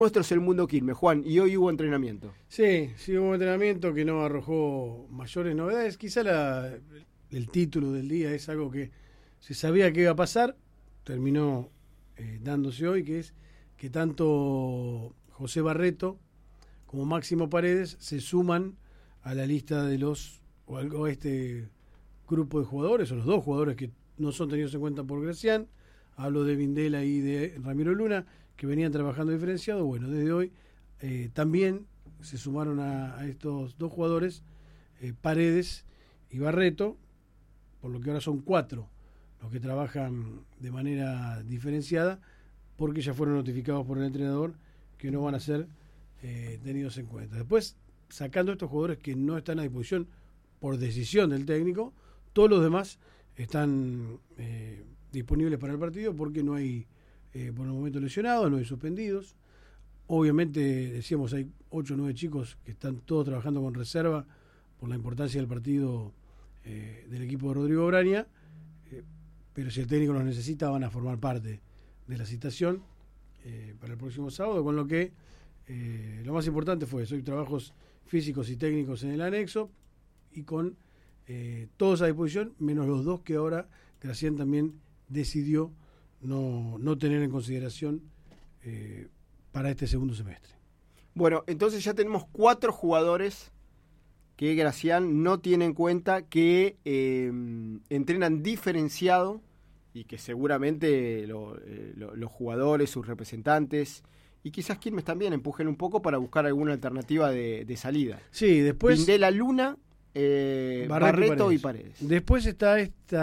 Nuestro es el mundo Quilmes, Juan, y hoy hubo entrenamiento. Sí, hubo un entrenamiento que no arrojó mayores novedades. Quizá el título del día es algo que se sabía que iba a pasar, terminó dándose hoy, que es que tanto José Barreto como Máximo Paredes se suman a la lista de o este grupo de jugadores, o los dos jugadores que no son tenidos en cuenta por Gracián. Hablo de Vindela y de Ramiro Luna, que venían trabajando diferenciado. Bueno, desde hoy también se sumaron a estos dos jugadores, Paredes y Barreto, por lo que ahora son 4 los que trabajan de manera diferenciada, porque ya fueron notificados por el entrenador que no van a ser tenidos en cuenta. Después, sacando estos jugadores que no están a disposición por decisión del técnico, todos los demás están disponibles para el partido porque no hay por el momento lesionados, no hay suspendidos. Obviamente, decíamos, hay 8 o 9 chicos que están todos trabajando con reserva por la importancia del partido del equipo de Rodrigo Braña, pero si el técnico los necesita van a formar parte de la citación para el próximo sábado, con lo que lo más importante fue eso, hay trabajos físicos y técnicos en el anexo y con todos a disposición, menos los 2 que ahora Gracián también decidió no tener en consideración para este segundo semestre. Bueno, entonces ya tenemos 4 jugadores que Gracián no tiene en cuenta, que entrenan diferenciado y que seguramente los jugadores, sus representantes y quizás Quilmes también empujen un poco para buscar alguna alternativa de salida. Sí, después Vindela, Luna, Barreto y Paredes. Después está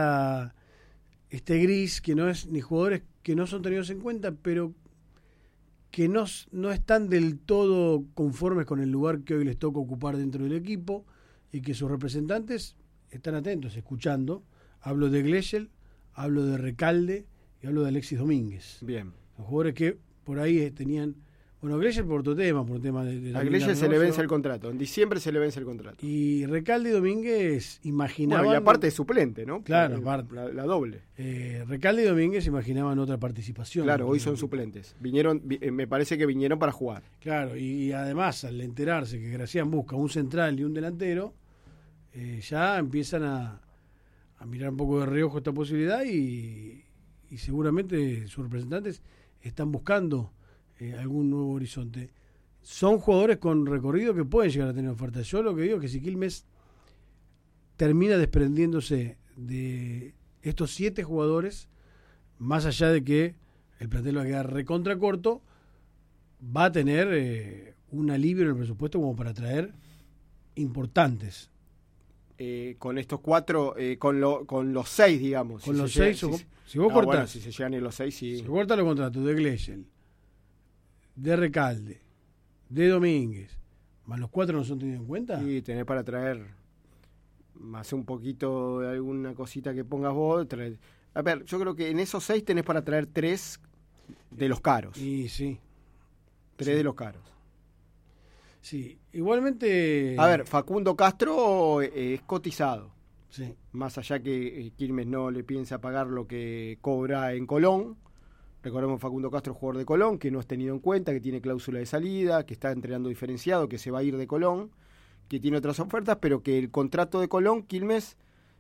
este gris, que no es ni jugadores que no son tenidos en cuenta, pero que no están del todo conformes con el lugar que hoy les toca ocupar dentro del equipo y que sus representantes están atentos, escuchando. Hablo de Glechel, hablo de Recalde y hablo de Alexis Domínguez. Bien. Los jugadores que por ahí tenían... Bueno, Glechel por un tema de a Glechel se le vence el contrato, en diciembre se le vence el contrato. Y Recalde y Domínguez imaginaban... Bueno, y aparte de suplente, ¿no? Claro, aparte. La doble. Recalde y Domínguez imaginaban otra participación. Claro, hoy son suplentes. Me parece que vinieron para jugar. Claro, y además al enterarse que Gracián busca un central y un delantero, ya empiezan a mirar un poco de reojo esta posibilidad y seguramente sus representantes están buscando algún nuevo horizonte. Son jugadores con recorrido que pueden llegar a tener ofertas. Yo lo que digo es que si Quilmes termina desprendiéndose de estos 7 jugadores, más allá de que el plantel va a quedar recontra corto, va a tener un alivio en el presupuesto como para traer importantes. Con estos 4, con los 6, digamos. Con los 6, si vos cortás. Bueno, si se llegan los 6, sí. Si cortás los contratos de Glechel, de Recalde, de Domínguez, más los 4 no son tenidos en cuenta. Sí, tenés para traer más un poquito de alguna cosita que pongas vos. A ver, yo creo que en esos 6 tenés para traer 3 de los caros. Y sí. 3 de los caros. Sí, igualmente... A ver, Facundo Castro es cotizado. Sí. Más allá que Quilmes no le piensa pagar lo que cobra en Colón. Recordemos Facundo Castro, jugador de Colón, que no es tenido en cuenta, que tiene cláusula de salida, que está entrenando diferenciado, que se va a ir de Colón, que tiene otras ofertas, pero que el contrato de Colón, Quilmes,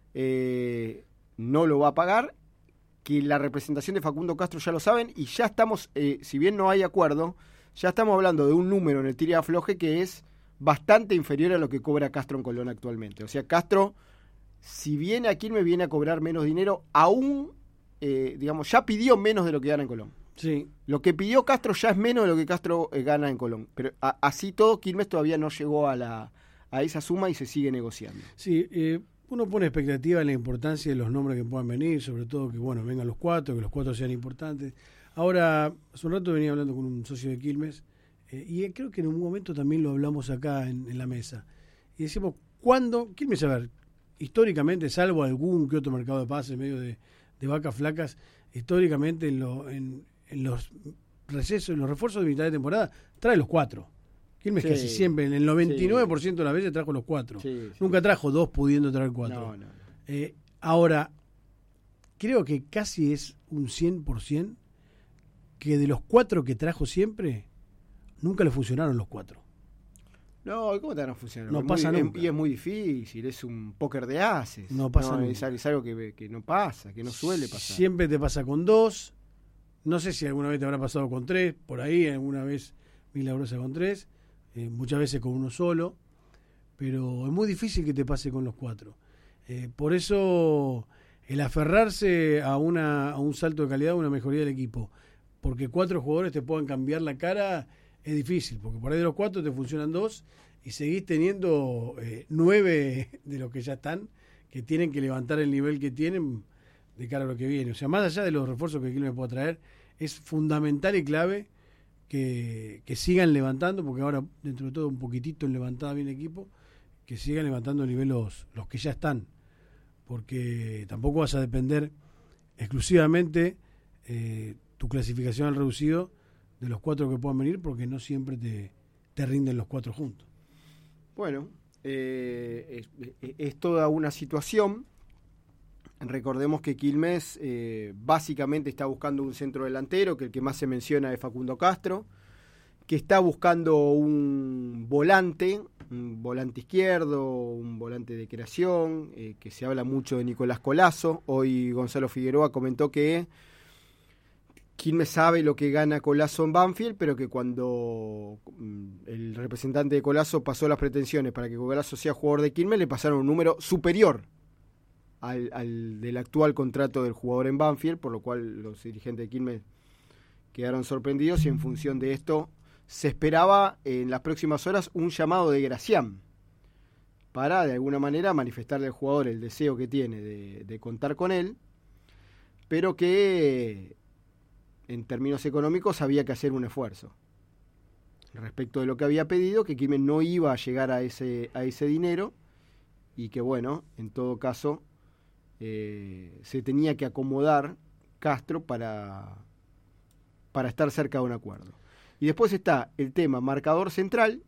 no lo va a pagar, que la representación de Facundo Castro ya lo saben, y ya estamos, si bien no hay acuerdo, ya estamos hablando de un número en el tira y afloje que es bastante inferior a lo que cobra Castro en Colón actualmente. O sea, Castro, si viene a Quilmes, viene a cobrar menos dinero, aún, digamos, ya pidió menos de lo que gana en Colón. Sí. Lo que pidió Castro ya es menos de lo que Castro gana en Colón. Pero así todo, Quilmes todavía no llegó a esa suma y se sigue negociando. Sí, uno pone expectativa en la importancia de los nombres que puedan venir, sobre todo que, bueno, vengan los 4, que los 4 sean importantes. Ahora, hace un rato venía hablando con un socio de Quilmes, y creo que en un momento también lo hablamos acá en la mesa. Y decimos, ¿cuándo? Quilmes, a ver, históricamente, salvo algún que otro mercado de pases en medio de vacas flacas, históricamente en los recesos, en los refuerzos de mitad de temporada, trae los 4. Quilmes casi siempre, en el 99% de las veces trajo los 4. Sí. Nunca trajo 2 pudiendo traer 4. No. Ahora, creo que casi es un 100% que de los 4 que trajo siempre, nunca le funcionaron los 4. No, ¿cómo te van a funcionar? No pasa nunca. Y es muy difícil, es un póker de ases. No pasa nunca. Es algo que no pasa, que no suele pasar. Siempre te pasa con 2. No sé si alguna vez te habrá pasado con 3, por ahí, alguna vez milagrosa con 3, muchas veces con uno solo, pero es muy difícil que te pase con los 4. Por eso el aferrarse a un salto de calidad, una mejoría del equipo, porque 4 jugadores te puedan cambiar la cara, es difícil, porque por ahí de los 4 te funcionan 2 y seguís teniendo 9 de los que ya están, que tienen que levantar el nivel que tienen de cara a lo que viene. O sea, más allá de los refuerzos que Quilmes pueda traer, es fundamental y clave que sigan levantando, porque ahora dentro de todo un poquitito en levantada bien el equipo, que sigan levantando el nivel los que ya están, porque tampoco vas a depender exclusivamente tu clasificación al reducido de los 4 que puedan venir, porque no siempre te rinden los 4 juntos. Bueno, es toda una situación. Recordemos que Quilmes básicamente está buscando un centro delantero, que el que más se menciona es Facundo Castro, que está buscando un volante izquierdo, un volante de creación, que se habla mucho de Nicolás Colazo. Hoy Gonzalo Figueroa comentó que Quilmes sabe lo que gana Colazo en Banfield, pero que cuando el representante de Colazo pasó las pretensiones para que Colazo sea jugador de Quilmes, le pasaron un número superior al del actual contrato del jugador en Banfield, por lo cual los dirigentes de Quilmes quedaron sorprendidos y en función de esto se esperaba en las próximas horas un llamado de Gracián para de alguna manera manifestarle al jugador el deseo que tiene de contar con él, pero que en términos económicos había que hacer un esfuerzo respecto de lo que había pedido, que Quilmes no iba a llegar a ese dinero y que bueno, en todo caso se tenía que acomodar Castro para estar cerca de un acuerdo. Y después está el tema marcador central,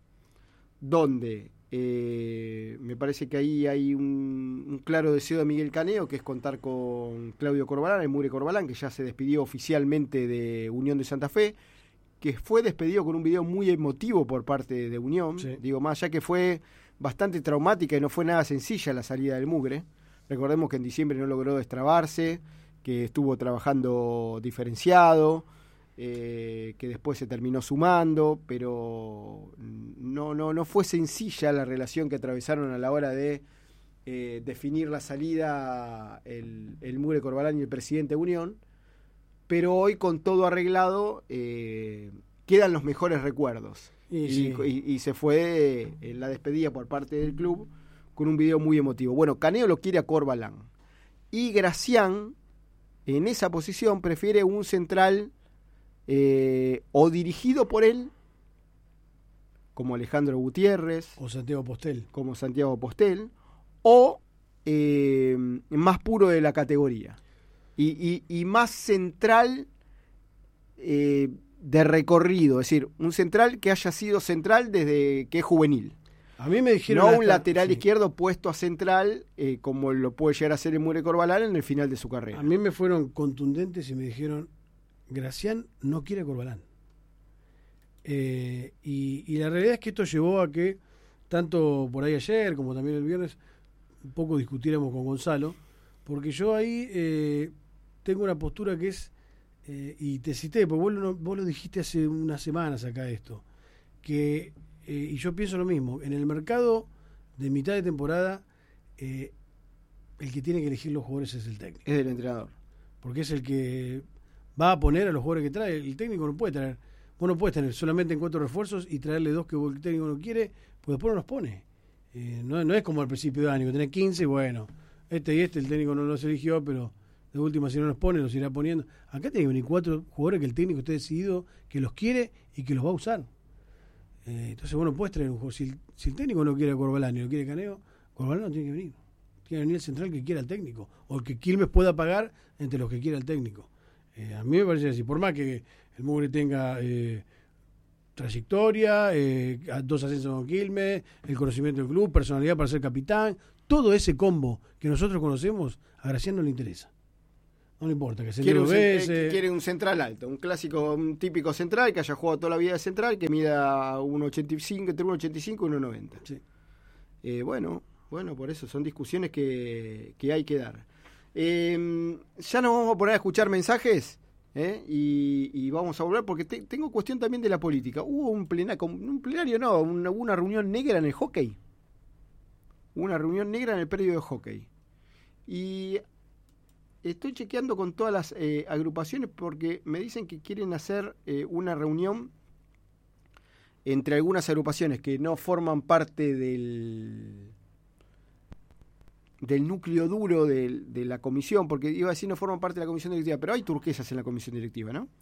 donde me parece que ahí hay un claro deseo de Miguel Caneo, que es contar con Claudio Corbalán, el Mugre Corbalán, que ya se despidió oficialmente de Unión de Santa Fe, que fue despedido con un video muy emotivo por parte de Unión. Sí. Digo, más allá que fue bastante traumática y no fue nada sencilla la salida del Mugre. Recordemos que en diciembre no logró destrabarse, que estuvo trabajando diferenciado, que después se terminó sumando, pero no fue sencilla la relación que atravesaron a la hora de definir la salida el Mugre Corbalán y el presidente de Unión, pero hoy con todo arreglado quedan los mejores recuerdos y se fue la despedida por parte del club con un video muy emotivo. Bueno, Caneo lo quiere a Corbalán y Gracián en esa posición prefiere un central o dirigido por él, como Alejandro Gutiérrez, o Santiago Postel, como Santiago Postel, o más puro de la categoría y más central de recorrido, es decir, un central que haya sido central desde que es juvenil. A mí me dijeron no un lateral izquierdo puesto a central como lo puede llegar a ser el Mugre Corbalán en el final de su carrera. A mí me fueron contundentes y me dijeron: Gracián no quiere Corbalán. Y la realidad es que esto llevó a que, tanto por ahí ayer como también el viernes, un poco discutiéramos con Gonzalo, porque yo ahí tengo una postura que es, y te cité, porque vos lo dijiste hace unas semanas acá esto, que, y yo pienso lo mismo, en el mercado de mitad de temporada, el que tiene que elegir los jugadores es el técnico. Es el entrenador. Porque es el que va a poner a los jugadores que trae. El técnico no puede traer, vos no puedes tener solamente en 4 refuerzos y traerle 2 que el técnico no quiere, pues después no los pone. No es como al principio de año, que tenés 15 y bueno, el técnico no los eligió, pero de última si no los pone, los irá poniendo. Acá tiene que venir 4 jugadores que el técnico esté decidido, que los quiere y que los va a usar. Entonces vos no puedes traer un jugador. Si el técnico no quiere a Corbalán y no quiere Caneo, Corbalán no tiene que venir. Tiene que venir el central que quiera el técnico, o el que Quilmes pueda pagar entre los que quiera el técnico. A mí me parece así, por más que el Mugre tenga trayectoria, 2 ascensos con Quilmes, el conocimiento del club, personalidad para ser capitán, todo ese combo que nosotros conocemos, a Gracián no le interesa. No le importa, que se Quiere le un, veces. quiere un central alto, un clásico, un típico central que haya jugado toda la vida de central, que mida 1,85, entre 1,85 y 1,90. Sí. Bueno, por eso son discusiones que hay que dar. Ya nos vamos a poner a escuchar mensajes y vamos a volver porque tengo cuestión también de la política. Hubo un plenario, no, una reunión negra en el hockey. Una reunión negra en el predio de hockey. Y estoy chequeando con todas las agrupaciones porque me dicen que quieren hacer una reunión entre algunas agrupaciones que no forman parte del núcleo duro de la comisión, porque iba a decir no forman parte de la comisión directiva, pero hay turquesas en la comisión directiva, ¿no?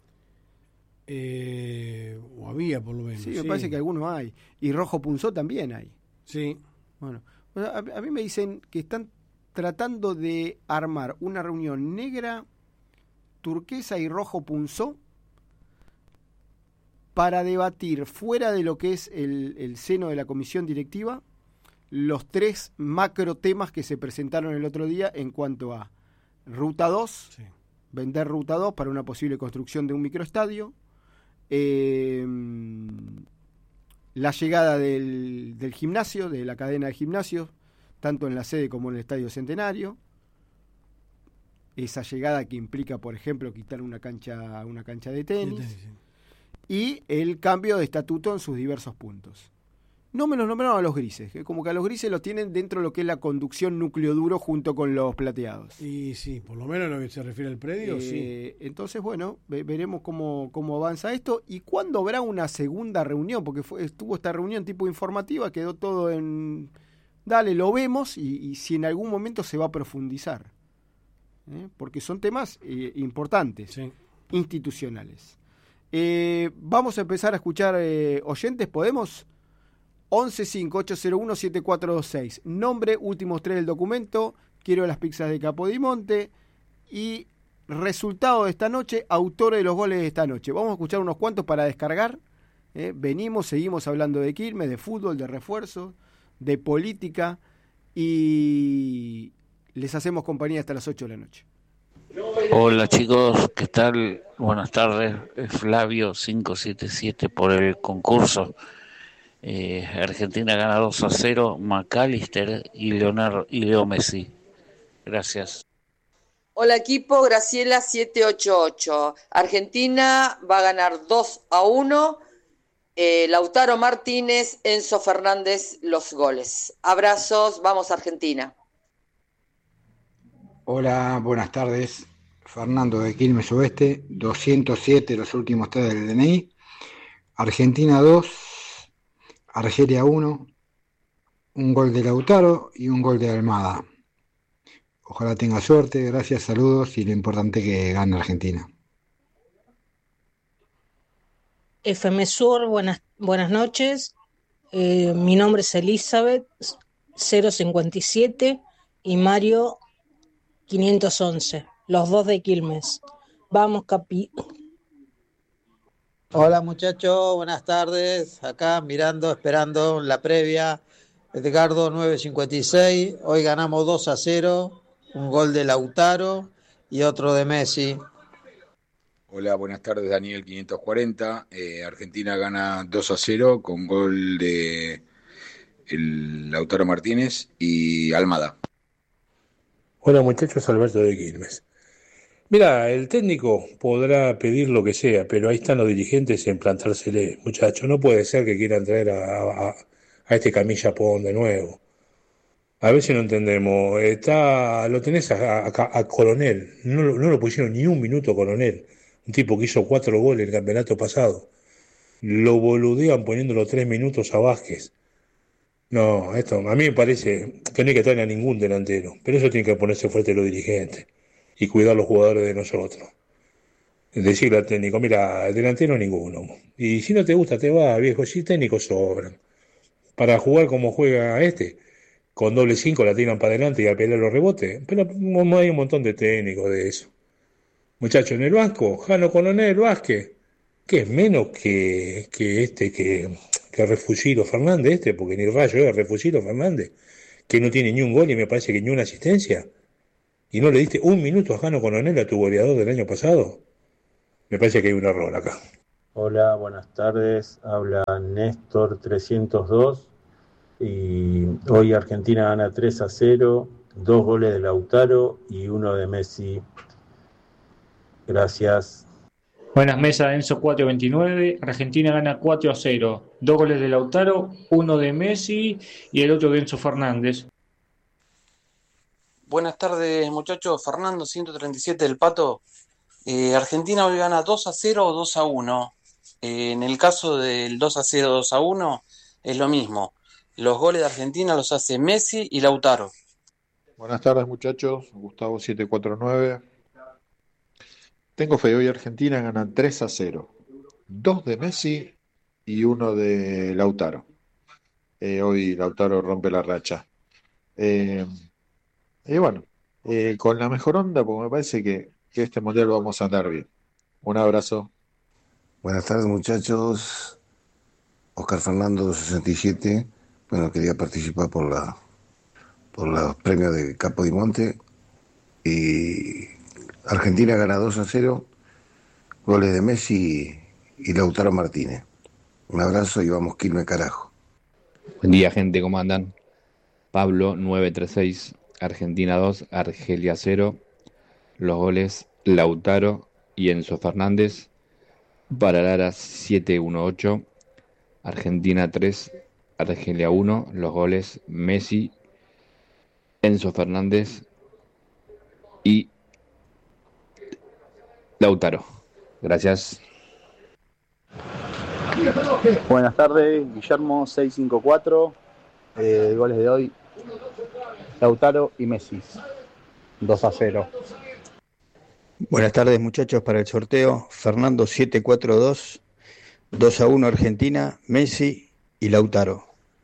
O había, por lo menos. Sí, me parece que algunos hay. Y Rojo Punzó también hay. Sí. Bueno, a mí me dicen que están tratando de armar una reunión negra, turquesa y rojo punzó para debatir fuera de lo que es el seno de la comisión directiva los 3 macro temas que se presentaron el otro día en cuanto a Ruta 2, sí. Vender Ruta 2 para una posible construcción de un microestadio, la llegada del gimnasio, de la cadena de gimnasios, tanto en la sede como en el Estadio Centenario, esa llegada que implica, por ejemplo, quitar una cancha de tenis, sí. Y el cambio de estatuto en sus diversos puntos. No me los nombraron a los grises, como que a los grises los tienen dentro de lo que es la conducción núcleo duro junto con los plateados. Y sí, por lo menos en lo que se refiere al predio, sí. Entonces, bueno, veremos cómo avanza esto y cuándo habrá una segunda reunión, porque estuvo esta reunión tipo informativa, quedó todo en... Dale, lo vemos y si en algún momento se va a profundizar. Porque son temas importantes, sí. Institucionales. Vamos a empezar a escuchar oyentes, ¿podemos? 1158017426. Nombre, últimos 3 del documento, quiero las pizzas de Capodimonte y resultado de esta noche, autores de los goles de esta noche. Vamos a escuchar unos cuantos para descargar. Seguimos hablando de Quilmes, de fútbol, de refuerzos, de política y les hacemos compañía hasta las 8 de la noche. Hola chicos, ¿qué tal? Buenas tardes, Flavio 577 por el concurso. Argentina gana 2-0, McAllister y Leo Messi. Gracias. Hola equipo, Graciela 788. Argentina va a ganar 2-1. Lautaro Martínez, Enzo Fernández, los goles. Abrazos, vamos Argentina. Hola, buenas tardes. Fernando de Quilmes Oeste, 207 los últimos 3 del DNI. Argentina 2, Argelia 1, un gol de Lautaro y un gol de Almada. Ojalá tenga suerte, gracias, saludos y lo importante que gane Argentina. FM Sur, buenas noches. Mi nombre es Elizabeth 057 y Mario 511, los dos de Quilmes. Vamos, Capi. Hola muchachos, buenas tardes. Acá mirando, esperando la previa. Edgardo 956. Hoy ganamos 2-0. Un gol de Lautaro y otro de Messi. Hola, buenas tardes, Daniel 540. Argentina gana 2-0 con gol de Lautaro Martínez y Almada. Hola muchachos, Alberto de Quilmes. Mira, el técnico podrá pedir lo que sea, pero ahí están los dirigentes en plantársele. Muchachos, no puede ser que quieran traer a este Camilla Pon de nuevo. A ver si no entendemos. Lo tenés a Coronel. No lo pusieron ni un minuto Coronel. Un tipo que hizo 4 goles el campeonato pasado. Lo boludean poniéndolo 3 minutos a Vázquez. No, esto a mí me parece que no hay que traer a ningún delantero, pero eso tiene que ponerse fuerte los dirigentes y cuidar a los jugadores de nosotros. Decirle al técnico, mira, delantero ninguno. Y si no te gusta, te va, viejo. Si técnicos sobran. Para jugar como juega con doble 5 la tiran para adelante y a pelear los rebotes. Pero no hay un montón de técnicos de eso. Muchachos, en el banco, Jano Coronel Vázquez, que es menos que Refugilo Fernández, porque ni rayo es Refugilo Fernández, que no tiene ni un gol y me parece que ni una asistencia. y no le diste un minuto a Jano Coronel, a tu goleador del año pasado. Me parece que hay un error acá. Hola, buenas tardes. Habla Néstor 302 y hoy Argentina gana 3-0, 2 goles de Lautaro y 1 de Messi. Gracias. Buenas mesas, Enzo 429. Argentina gana 4-0. 2 goles de Lautaro, 1 de Messi y el otro de Enzo Fernández. Buenas tardes, muchachos. Fernando 137 del Pato. Argentina hoy gana 2-0 o 2-1. En el caso del 2-0 o 2-1 es lo mismo. Los goles de Argentina los hace Messi y Lautaro. Buenas tardes, muchachos. Gustavo 749. Tengo fe, hoy Argentina gana 3-0. 2 de Messi y 1 de Lautaro. Hoy Lautaro rompe la racha. Y bueno, con la mejor onda, porque me parece que este mundial vamos a andar bien. Un abrazo. Buenas tardes, muchachos. Oscar Fernando 67. Bueno, quería participar por los premios de Capodimonte. Y Argentina gana 2-0. Goles de Messi y Lautaro Martínez. Un abrazo y vamos, Quilmes, carajo. Buen día, gente, ¿cómo andan? Pablo 936, Argentina 2, Argelia 0. Los goles Lautaro y Enzo Fernández. Para Lara 718, Argentina 3, Argelia 1. Los goles Messi, Enzo Fernández y Lautaro. Gracias. Buenas tardes, Guillermo 654. Goles de hoy, Lautaro y Messi. 2-0. Buenas tardes, muchachos, para el sorteo. Fernando 742, 2-1 Argentina, Messi y Lautaro.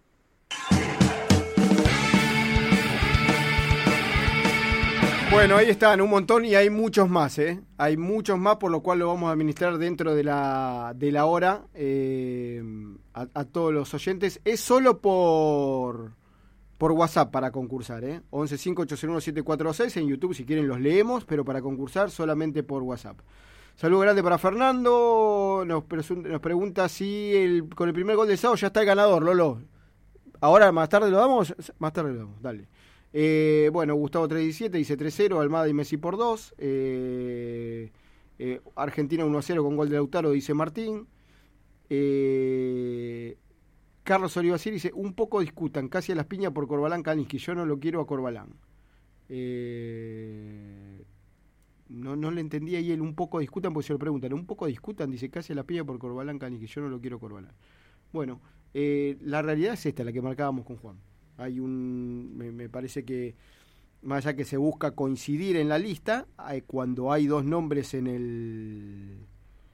Bueno, ahí están un montón y hay muchos más, ¿eh? Hay muchos más, por lo cual lo vamos a administrar dentro de la hora a todos los oyentes. Es solo por WhatsApp para concursar, ¿eh? 115801-746. En YouTube, si quieren, los leemos, pero para concursar solamente por WhatsApp. Saludo grande para Fernando. Nos pregunta si con el primer gol de Sao ya está el ganador, Lolo. Ahora, más tarde lo damos. Más tarde lo damos, dale. Bueno, Gustavo 317 dice 3-0, Almada y Messi por 2. Argentina 1-0 con gol de Lautaro, dice Martín. Carlos Olivacir dice, un poco discutan, casi a las piñas por Corbalán Kalinsky, yo no lo quiero a Corbalán. No le entendí ahí el un poco discutan, porque se lo preguntan, un poco discutan, dice, casi a las piñas por Corbalán Kalinsky, yo no lo quiero a Corbalán. Bueno, la realidad es esta, la que marcábamos con Juan. Hay me parece que, más allá que se busca coincidir en la lista, cuando hay dos nombres en el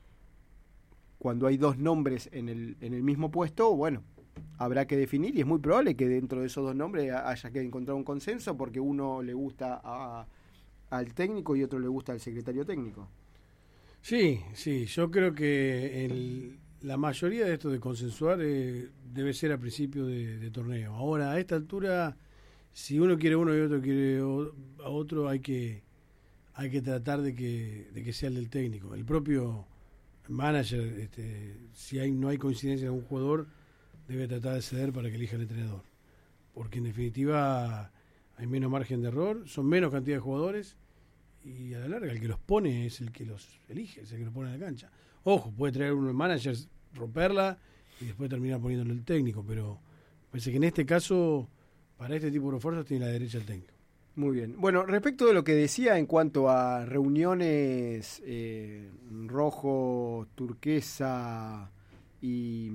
mismo puesto, bueno, habrá que definir, y es muy probable que dentro de esos dos nombres haya que encontrar un consenso, porque uno le gusta al técnico y otro le gusta al secretario técnico. Sí, yo creo que la mayoría de esto de consensuar debe ser a principio de torneo. Ahora, a esta altura, si uno quiere uno y otro quiere a otro, hay que tratar de que sea el del técnico. El propio manager, si no hay coincidencia en un jugador, debe tratar de ceder para que elija el entrenador. Porque en definitiva hay menos margen de error, son menos cantidad de jugadores y a la larga el que los pone es el que los elige, es el que los pone en la cancha. Ojo, puede traer uno de managers, romperla y después terminar poniéndole el técnico, pero parece que en este caso, para este tipo de refuerzos, tiene la derecha el técnico. Muy bien. Bueno, respecto de lo que decía en cuanto a reuniones rojo, turquesa y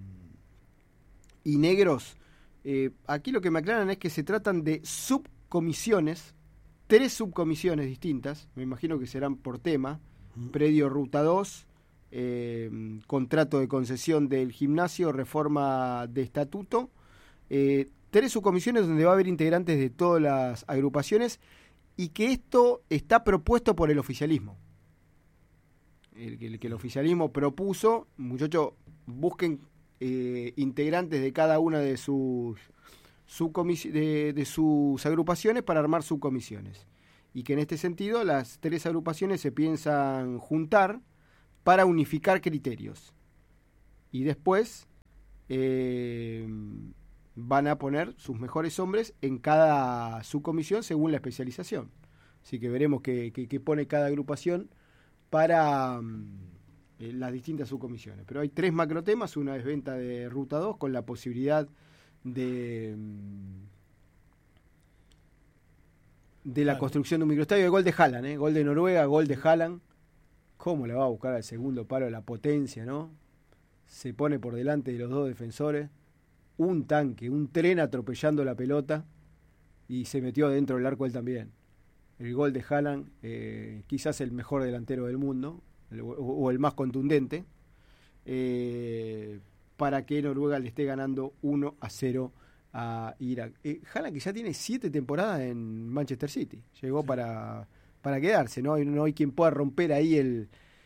negros, aquí lo que me aclaran es que se tratan de subcomisiones, 3 subcomisiones distintas, me imagino que serán por tema, predio Ruta 2, contrato de concesión del gimnasio, reforma de estatuto, 3 subcomisiones donde va a haber integrantes de todas las agrupaciones y que esto está propuesto por el oficialismo. El que el oficialismo propuso, muchachos, busquen integrantes de cada una de sus agrupaciones para armar subcomisiones. y que en este sentido las 3 agrupaciones se piensan juntar para unificar criterios. Y después van a poner sus mejores hombres en cada subcomisión según la especialización. Así que veremos qué pone cada agrupación para las distintas subcomisiones. Pero hay 3 macrotemas. Una es venta de Ruta 2 con la posibilidad de la construcción de un microestadio, de gol de Haaland, gol de Noruega, gol de Haaland. ¿Cómo le va a buscar al segundo palo la potencia, no? Se pone por delante de los 2 defensores, un tanque, un tren atropellando la pelota y se metió dentro del arco él también. El gol de Haaland, quizás el mejor delantero del mundo, o el más contundente, para que Noruega le esté ganando 1-0 a Irak. Haaland, que ya tiene 7 temporadas en Manchester City, llegó para quedarse, ¿no? No hay quien pueda romper ahí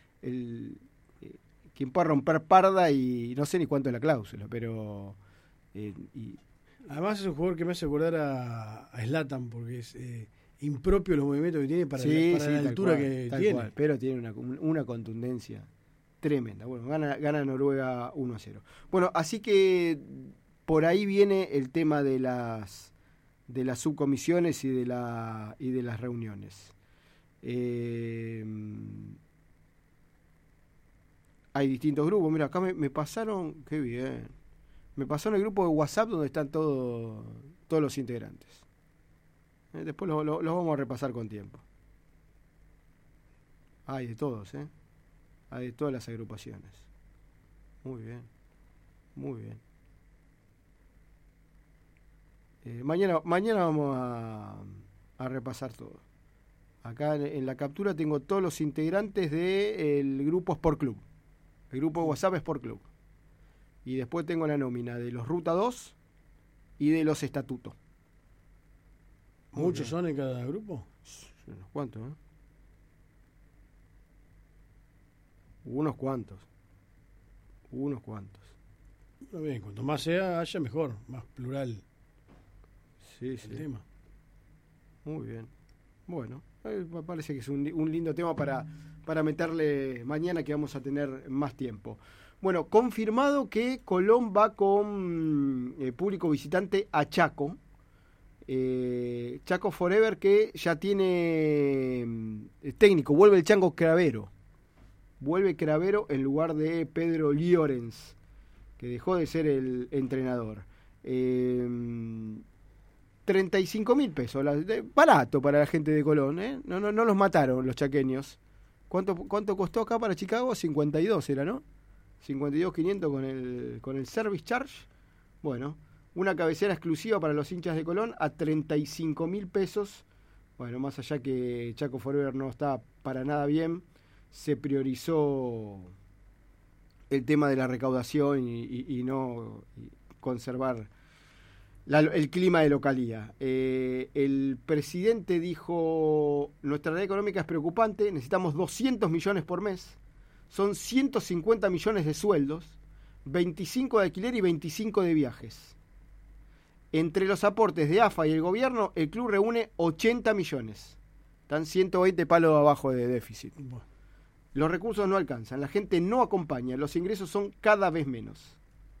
quien pueda romper parda, y no sé ni cuánto es la cláusula, pero además es un jugador que me hace acordar a Zlatan, porque es impropio los movimientos que tiene para la altura que tiene. Pero tiene una contundencia tremenda. Bueno, gana Noruega 1-0. Bueno, así que por ahí viene el tema de las subcomisiones y de las reuniones. Hay distintos grupos. Mira, acá me pasaron, qué bien, me pasaron el grupo de WhatsApp donde están todos los integrantes. Después los vamos a repasar con tiempo. Hay de todos, hay de todas las agrupaciones. Muy bien, muy bien. Mañana vamos a repasar todo. Acá en la captura tengo todos los integrantes del grupo Sport Club. El grupo de WhatsApp Sport Club. Y después tengo la nómina de los Ruta 2 y de los estatutos. ¿Muchos son en cada grupo? Unos cuantos, Unos cuantos. Muy bien, cuanto más haya mejor, más plural. Sí. Tema. Muy bien. Bueno, me parece que es un lindo tema para meterle mañana, que vamos a tener más tiempo. Bueno, confirmado que Colón va con público visitante a Chaco. Chaco Forever, que ya tiene técnico. Vuelve el Chango Cravero. Vuelve Cravero en lugar de Pedro Llorens, que dejó de ser el entrenador. 35.000 pesos, barato para la gente de Colón, no los mataron los chaqueños. ¿Cuánto costó acá para Chicago? 52 era, ¿no? 52.500 con el service charge. Bueno, una cabecera exclusiva para los hinchas de Colón a 35.000 pesos. Bueno, más allá que Chaco Forever no está para nada bien, se priorizó el tema de la recaudación y no conservar el clima de localía. El presidente dijo: nuestra realidad económica es preocupante, necesitamos 200 millones por mes, son 150 millones de sueldos, 25 de alquiler y 25 de viajes. Entre los aportes de AFA y el gobierno, el club reúne 80 millones. Están 120 palos abajo de déficit. Los recursos no alcanzan, la gente no acompaña, los ingresos son cada vez menos.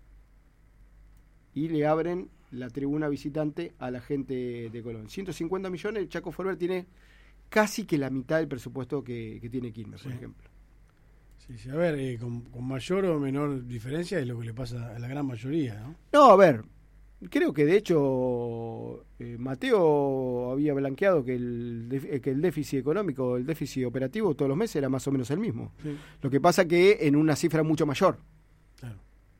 Y le abren la tribuna visitante a la gente de Colón. 150 millones, Chaco Forever tiene casi que la mitad del presupuesto que tiene Quilmes, por ejemplo. Sí, a ver, con mayor o menor diferencia es lo que le pasa a la gran mayoría, ¿no? No, a ver, creo que de hecho Mateo había blanqueado que el déficit económico, el déficit operativo todos los meses era más o menos el mismo. Sí. Lo que pasa que en una cifra mucho mayor. Claro.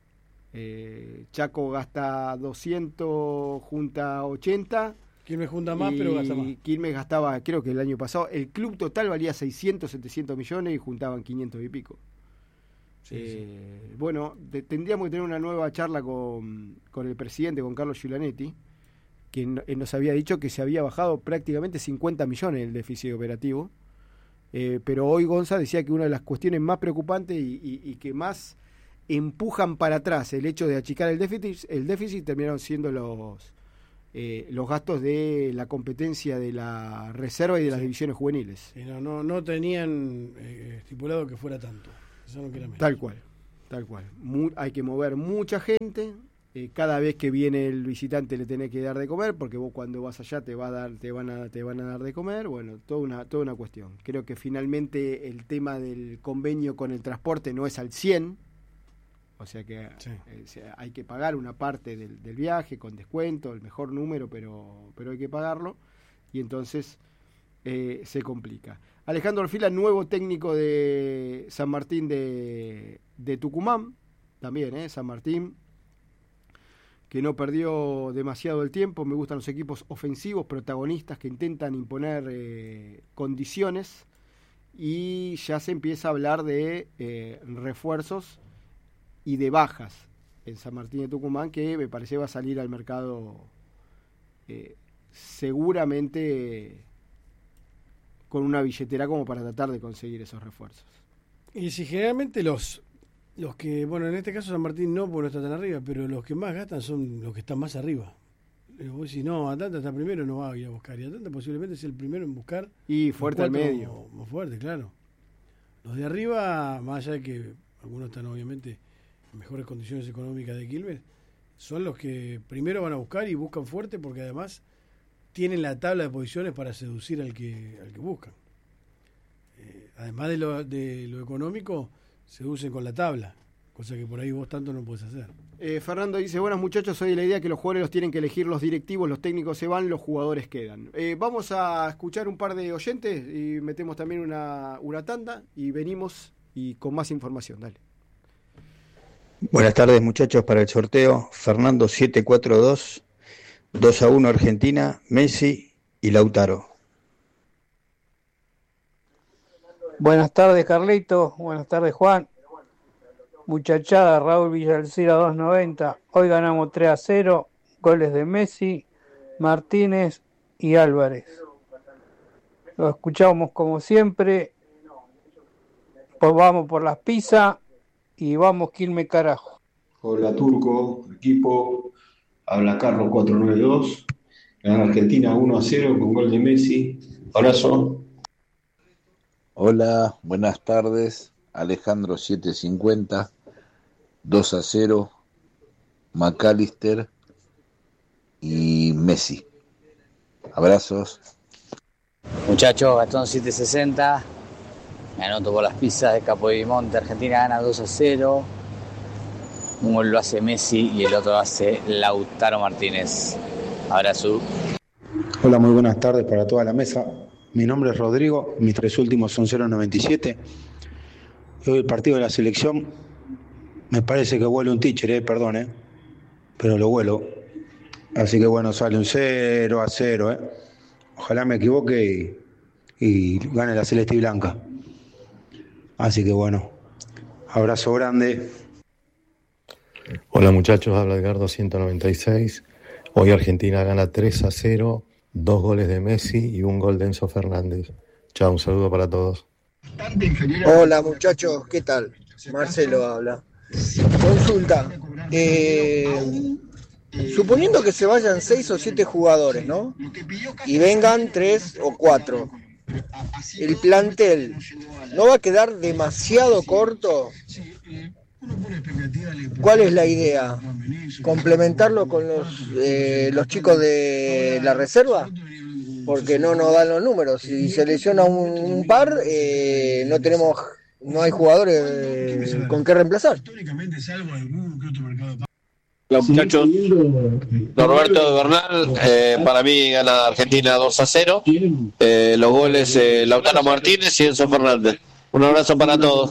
Chaco gasta 200, junta 80. Quilmes junta más, pero gasta más. Quilmes gastaba, creo que el año pasado, el club total valía 600, 700 millones y juntaban 500 y pico. Sí. Bueno, tendríamos que tener una nueva charla con el presidente, con Carlos Giulanetti, que nos había dicho que se había bajado prácticamente 50 millones el déficit operativo. Pero hoy Gonza decía que una de las cuestiones más preocupantes y que más empujan para atrás el hecho de achicar el déficit terminaron siendo los gastos de la competencia de la reserva y de las divisiones juveniles. Sí, no tenían estipulado que fuera tanto. Eso no quiere menos. Tal cual. Hay que mover mucha gente. Cada vez que viene el visitante le tenés que dar de comer, porque vos cuando vas allá te van a dar de comer. Bueno, toda una cuestión. Creo que finalmente el tema del convenio con el transporte no es al 100%. O sea que hay que pagar una parte del viaje con descuento, el mejor número, pero hay que pagarlo. Y entonces se complica. Alejandro Orfila, nuevo técnico de San Martín de Tucumán. También, San Martín, que no perdió demasiado el tiempo. Me gustan los equipos ofensivos, protagonistas, que intentan imponer condiciones. Y ya se empieza a hablar de refuerzos y de bajas en San Martín de Tucumán, que me parece va a salir al mercado seguramente con una billetera como para tratar de conseguir esos refuerzos. Y si generalmente los que, bueno, en este caso San Martín no, porque no está tan arriba, pero los que más gastan son los que están más arriba. Vos decís, no, Atlanta está primero, no va a ir a buscar. Y Atlanta posiblemente es el primero en buscar. Y fuerte al medio. Más fuerte, claro. Los de arriba, más allá de que algunos están obviamente en mejores condiciones económicas de Quilmes, son los que primero van a buscar y buscan fuerte, porque además tienen la tabla de posiciones para seducir al que buscan. Además de lo económico, seducen con la tabla, cosa que por ahí vos tanto no podés hacer. Fernando dice, buenas muchachos, soy de la idea que los jugadores los tienen que elegir los directivos, los técnicos se van, los jugadores quedan. Vamos a escuchar un par de oyentes y metemos también una tanda y venimos y con más información, dale. Buenas tardes muchachos, para el sorteo, Fernando 742, 2-1 Argentina, Messi y Lautaro. Buenas tardes Carlito, buenas tardes Juan. Muchachada, Raúl Villalcira 290. Hoy ganamos 3-0, goles de Messi, Martínez y Álvarez. Lo escuchamos como siempre. Pues vamos por las pizzas y vamos Quilmes carajo. Hola Turco, equipo, habla Carlos 492. Gana Argentina 1-0 con gol de Messi. Abrazo. Hola, buenas tardes. Alejandro 750, 2-0, McAllister y Messi. Abrazos. Muchachos, Gastón 760, me anoto por las pizzas de Capodimonte. Argentina gana 2-0, un gol lo hace Messi y el otro lo hace Lautaro Martínez. Abrazo. Hola, muy buenas tardes para toda la mesa. Mi nombre es Rodrigo, mis 3 últimos son 097. Hoy el partido de la selección, me parece que huele un teacher, perdón, pero lo huelo. Así que bueno, sale un 0-0, Ojalá me equivoque y gane la celeste y blanca. Así que bueno, abrazo grande. Hola muchachos, habla Edgardo 196. Hoy Argentina gana 3-0, 2 goles de Messi y un gol de Enzo Fernández. Chao, un saludo para todos. Hola muchachos, ¿qué tal? Marcelo habla. Consulta, suponiendo que se vayan 6 o 7 jugadores, ¿no? Y vengan 3 o 4, ¿el plantel no va a quedar demasiado corto? ¿Cuál es la idea? ¿Complementarlo con los chicos de la reserva? Porque no nos dan los números. Si se lesiona un par, no hay jugadores con qué reemplazar. Hola muchachos, Norberto de Bernal, para mí gana Argentina 2-0, los goles Lautaro Martínez y Enzo Fernández. Un abrazo para todos.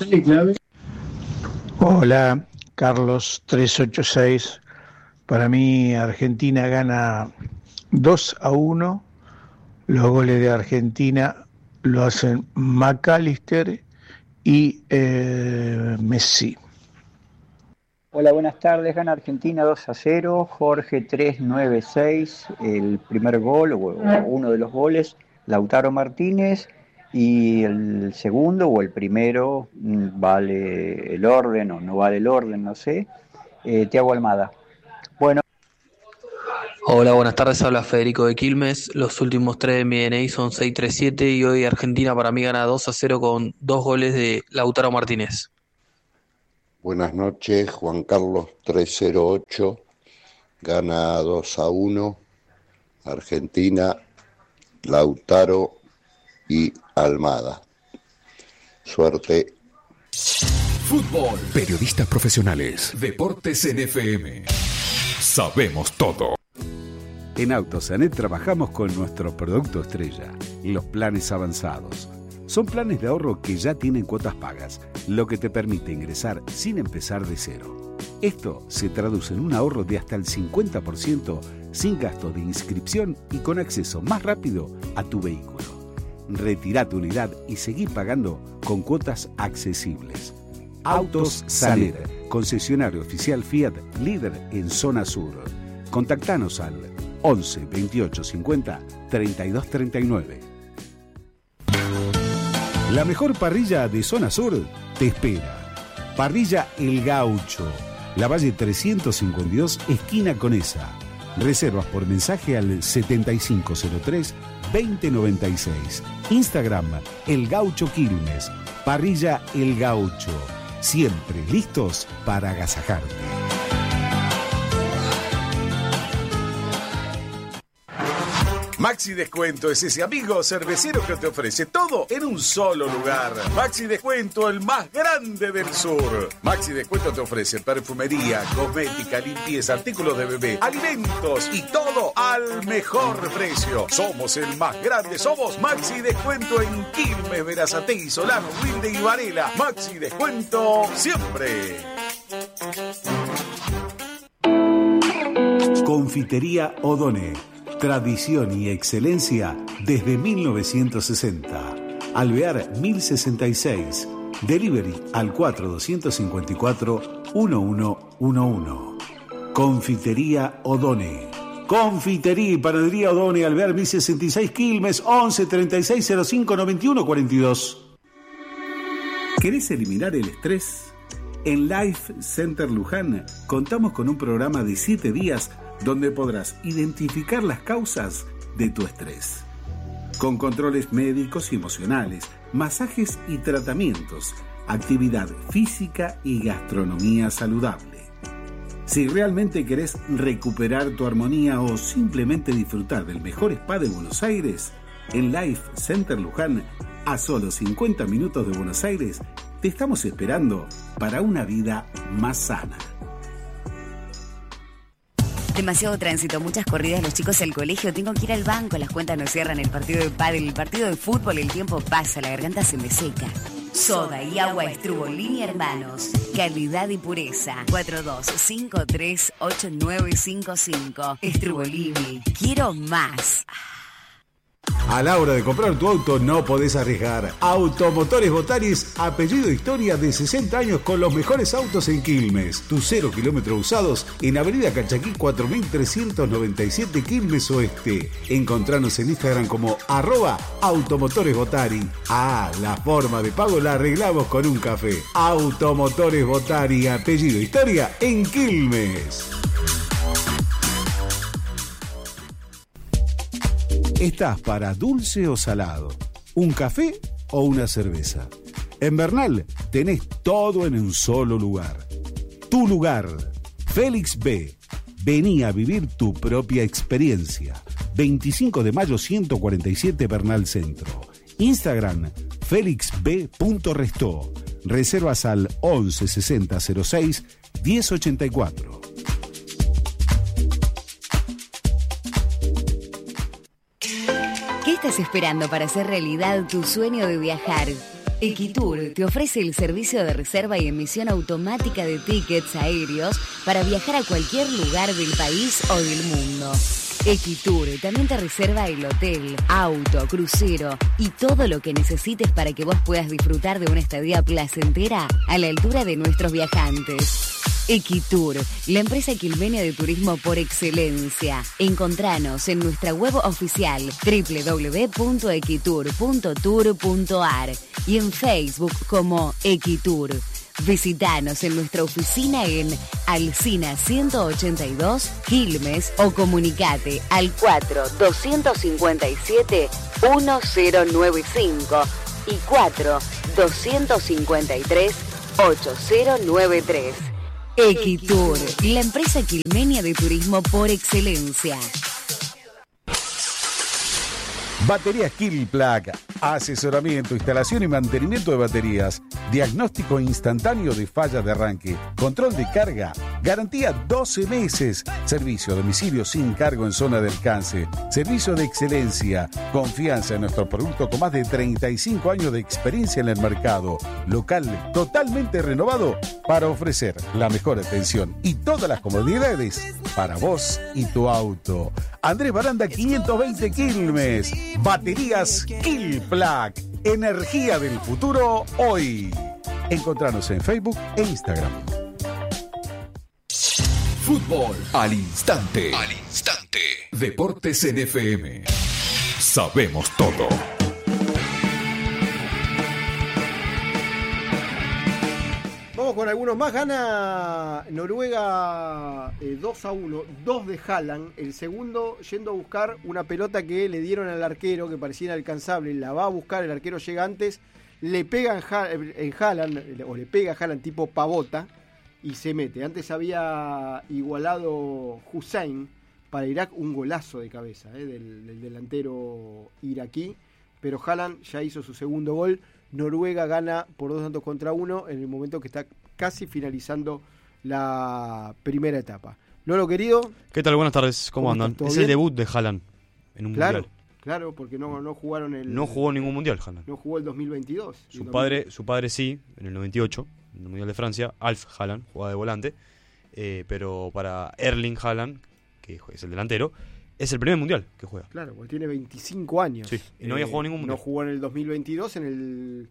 Hola, Carlos 386, para mí Argentina gana 2-1, los goles de Argentina lo hacen McAllister y Messi. Hola, buenas tardes. Gana Argentina 2-0. Jorge 396. El primer gol, o uno de los goles, Lautaro Martínez. Y el segundo o el primero, vale el orden o no vale el orden, no sé. Thiago Almada. Bueno. Hola, buenas tardes, habla Federico de Quilmes. Los últimos 3 de mi DNI son 637 y hoy Argentina para mí gana 2-0 con 2 goles de Lautaro Martínez. Buenas noches, Juan Carlos 308, gana 2-1, Argentina, Lautaro y Almada. Suerte. Fútbol, periodistas profesionales, deportes en FM. Sabemos todo. En Autosanet trabajamos con nuestro producto estrella, los planes avanzados. Son planes de ahorro que ya tienen cuotas pagas, lo que te permite ingresar sin empezar de cero. Esto se traduce en un ahorro de hasta el 50% sin gasto de inscripción y con acceso más rápido a tu vehículo. Retirá tu unidad y seguí pagando con cuotas accesibles. Autos Sanet, concesionario oficial Fiat, líder en zona sur. Contactanos al 11 28 50 32 39. La mejor parrilla de zona sur te espera. Parrilla El Gaucho, Lavalle 352, esquina Conesa. Reservas por mensaje al 7503 2096. Instagram El Gaucho Quilmes. Parrilla El Gaucho. Siempre listos para agasajarte. Maxi Descuento es ese amigo cervecero que te ofrece todo en un solo lugar. Maxi Descuento, el más grande del sur. Maxi Descuento te ofrece perfumería, cosmética, limpieza, artículos de bebé, alimentos y todo al mejor precio. Somos el más grande, somos Maxi Descuento en Quilmes, Berazategui, Solano, Wilde y Varela. Maxi Descuento siempre. Confitería O'Donnell. Tradición y excelencia desde 1960. Alvear 1066. Delivery al 4254-1111. Confitería O'Donnell. Confitería y panadería O'Donnell, Alvear 1066 Quilmes, 11 36 05 91 42. ¿Querés eliminar el estrés? En Life Center Luján contamos con un programa de 7 días donde podrás identificar las causas de tu estrés. Con controles médicos y emocionales, masajes y tratamientos, actividad física y gastronomía saludable. Si realmente querés recuperar tu armonía o simplemente disfrutar del mejor spa de Buenos Aires, en Life Center Luján, a solo 50 minutos de Buenos Aires, te estamos esperando para una vida más sana. Demasiado tránsito, muchas corridas, los chicos al colegio, tengo que ir al banco, las cuentas no cierran, el partido de pádel, el partido de fútbol, el tiempo pasa, la garganta se me seca. Soda y agua Estrubolini Hermanos, calidad y pureza. 42538955. Estrubolini, quiero más. A la hora de comprar tu auto no podés arriesgar. Automotores Botaris, apellido Historia, de 60 años con los mejores autos en Quilmes. Tus 0 kilómetros usados en Avenida Calchaquí 4397 Quilmes Oeste. Encontranos en Instagram como @Automotores Botari. La forma de pago la arreglamos con un café. Automotores Botari, apellido Historia en Quilmes. ¿Estás para dulce o salado? ¿Un café o una cerveza? En Bernal tenés todo en un solo lugar. Tu lugar, Félix B. Vení a vivir tu propia experiencia. 25 de mayo 147 Bernal Centro. Instagram, felixb.restó. Reservas al 11 60 06 1084. ¿Qué estás esperando para hacer realidad tu sueño de viajar? Equitour te ofrece el servicio de reserva y emisión automática de tickets aéreos para viajar a cualquier lugar del país o del mundo. Equitour también te reserva el hotel, auto, crucero y todo lo que necesites para que vos puedas disfrutar de una estadía placentera a la altura de nuestros viajantes. Equitour, la empresa quilmenia de turismo por excelencia. Encontranos en nuestra web oficial www.equitour.tour.ar y en Facebook como Equitour. Visítanos en nuestra oficina en Alsina 182 Quilmes o comunicate al 4-257-1095 y 4-253-8093. Equitur, la empresa quilmenia de turismo por excelencia. Baterías Kilplug, asesoramiento, instalación y mantenimiento de baterías, diagnóstico instantáneo de fallas de arranque, control de carga, garantía 12 meses, servicio a domicilio sin cargo en zona de alcance, servicio de excelencia, confianza en nuestro producto con más de 35 años de experiencia en el mercado, local totalmente renovado para ofrecer la mejor atención y todas las comodidades para vos y tu auto. Andrés Baranda 520 Quilmes. Baterías Kilplug, energía del futuro hoy. Encontranos en Facebook e Instagram. Fútbol al instante. Al instante. Deportes en FM. Sabemos todo. Vamos con algunos más. Gana Noruega 2-1, 2 de Haaland. El segundo yendo a buscar una pelota que le dieron al arquero que parecía inalcanzable. La va a buscar, el arquero llega antes, le pega en Haaland, o le pega a Haaland tipo pavota y se mete. Antes había igualado Hussein para Irak, un golazo de cabeza del delantero iraquí. Pero Haaland ya hizo su segundo gol. Noruega gana por 2-1 en el momento que está casi finalizando la primera etapa. Lolo, querido. ¿Qué tal? Buenas tardes. ¿Cómo andan? Es bien? el debut de Haaland en un mundial. Claro, porque no jugaron No jugó ningún mundial, Haaland. No jugó el 2022. Su padre sí, en el 98, en el Mundial de Francia. Alf Haaland, jugaba de volante. Pero para Erling Haaland, que es el delantero, es el primer mundial que juega. Claro, porque tiene 25 años. Sí, y no había jugado ningún mundial. No jugó en el 2022, en el...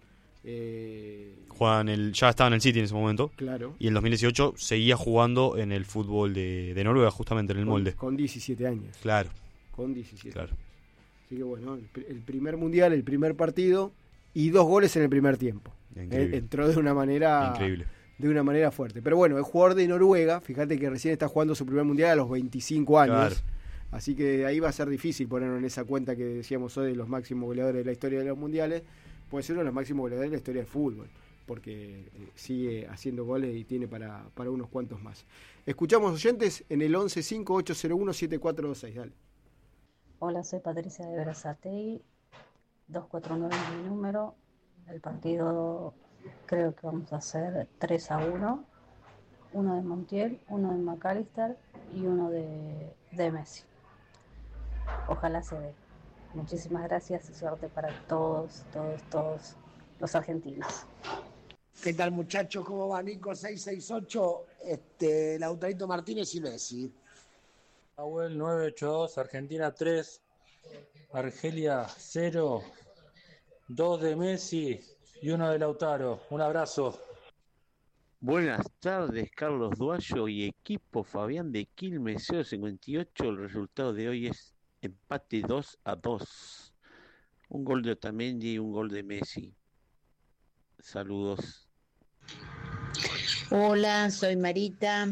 ya estaba en el City en ese momento. Claro. Y en 2018 seguía jugando en el fútbol de Noruega, justamente en el molde. Con 17 años. Claro. Con 17 claro. años. Así que bueno, el primer mundial, el primer partido y 2 goles en el primer tiempo. Entró de una manera... Increíble. De una manera fuerte. Pero bueno, es jugador de Noruega. Fíjate que recién está jugando su primer mundial a los 25 años. Claro. Así que ahí va a ser difícil ponerlo en esa cuenta que decíamos hoy de los máximos goleadores de la historia de los mundiales. Puede ser uno de los máximos goleadores de la historia del fútbol, porque sigue haciendo goles y tiene para unos cuantos más. Escuchamos oyentes en el 1158017426. Dale. Hola, soy Patricia de Berazategui, 249 es mi número. El partido creo que vamos a hacer 3-1. Uno de Montiel, uno de McAllister y uno de Messi. Ojalá se dé. Muchísimas gracias y suerte para todos los argentinos. ¿Qué tal, muchachos? ¿Cómo va? Nico 668, Lautarito Martínez y Messi. Nahuel 982, Argentina 3, Argelia 0, 2 de Messi y 1 de Lautaro. Un abrazo. Buenas tardes, Carlos Duallo y equipo. Fabián de Quilmes 058. El resultado de hoy es empate 2-2. Un gol de Otamendi y un gol de Messi. Saludos. Hola, soy Marita.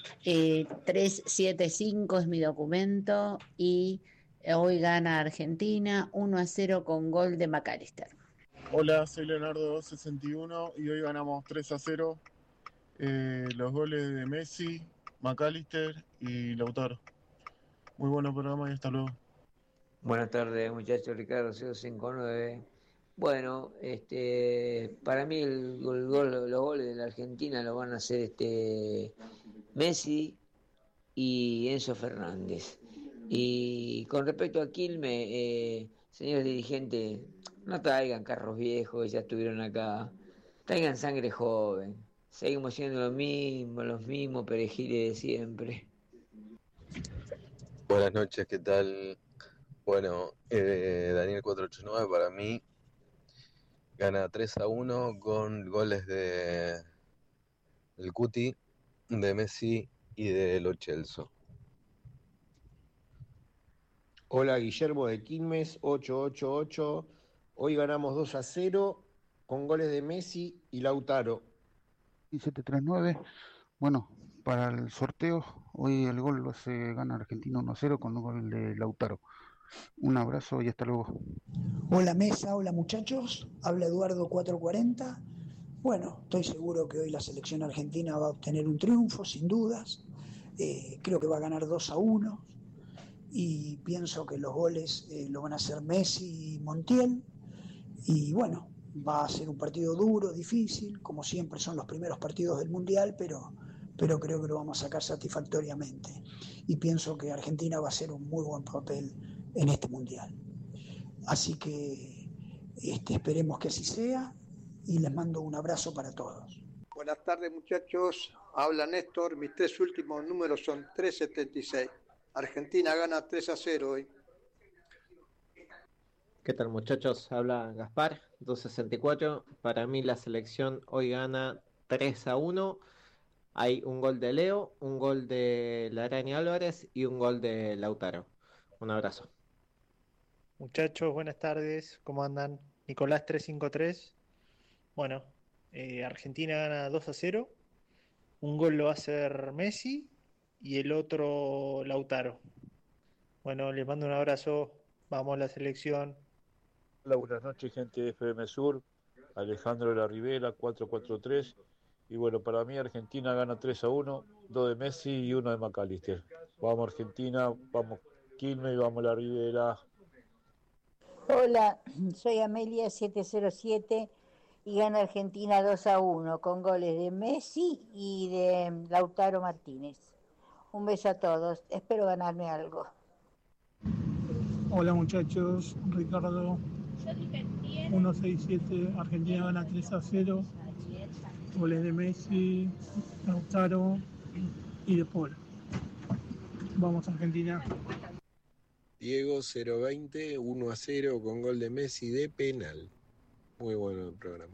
375 es mi documento y hoy gana Argentina 1-0 con gol de McAllister. Hola, soy Leonardo 261 y hoy ganamos 3-0. Los goles de Messi, McAllister y Lautaro. Muy buen programa y hasta luego. Buenas tardes, muchachos. Ricardo 059. Bueno, para mí los goles de la Argentina lo van a hacer Messi y Enzo Fernández. Y con respecto a Quilmes, señores dirigentes, no traigan carros viejos, ya estuvieron acá. Traigan sangre joven. Seguimos siendo los mismos perejiles de siempre. Buenas noches, ¿qué tal? Bueno, Daniel 489 para mí gana 3-1 con goles del Cuti, de Messi y de Lo Celso. Hola, Guillermo de Quilmes 888. Hoy ganamos 2-0 con goles de Messi y Lautaro. 1739. Bueno, para el sorteo, hoy el gol lo hace, gana Argentina 1-0 con un gol de Lautaro. Un abrazo y hasta luego. Hola mesa, hola muchachos, habla Eduardo 440. Bueno, estoy seguro que hoy la selección argentina va a obtener un triunfo, sin dudas. Creo que va a ganar 2-1 y pienso que los goles lo van a hacer Messi y Montiel. Y bueno, va a ser un partido duro, difícil, como siempre son los primeros partidos del Mundial, pero creo que lo vamos a sacar satisfactoriamente. Y pienso que Argentina va a hacer un muy buen papel en este Mundial. Así que esperemos que así sea y les mando un abrazo para todos. Buenas tardes muchachos, habla Néstor, mis 3 últimos números son 376. Argentina gana 3-0 hoy. ¿Qué tal muchachos? Habla Gaspar, 264. Para mí la selección hoy gana 3-1. Hay un gol de Leo, un gol de Larani Álvarez y un gol de Lautaro. Un abrazo. Muchachos, buenas tardes, ¿cómo andan? Nicolás 353. Bueno, Argentina gana 2-0. Un gol lo va a hacer Messi y el otro Lautaro. Bueno, les mando un abrazo. Vamos a la selección. Hola, buenas noches, gente de FM Sur. Alejandro de la Ribera, 443. Y bueno, para mí Argentina gana 3-1, 2 de Messi y 1 de McAllister. Vamos Argentina, vamos Quilmes y vamos la Ribera. Hola, soy Amelia 707 y gana Argentina 2-1 con goles de Messi y de Lautaro Martínez. Un beso a todos, espero ganarme algo. Hola muchachos, Ricardo 167, Argentina gana 3-0, goles de Messi, Lautaro y de Paul. Vamos Argentina. Diego 020, 1-0 con gol de Messi de penal. Muy bueno el programa.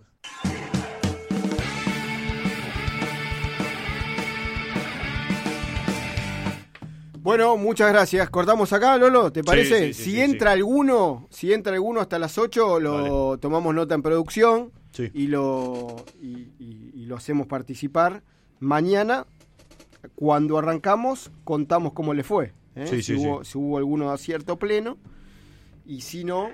Bueno, muchas gracias. Cortamos acá, Lolo, ¿te parece? Sí, si entra alguno hasta las 8, lo tomamos nota en producción y lo hacemos participar. Mañana, cuando arrancamos, contamos cómo le fue. Si hubo alguno de acierto pleno y si no,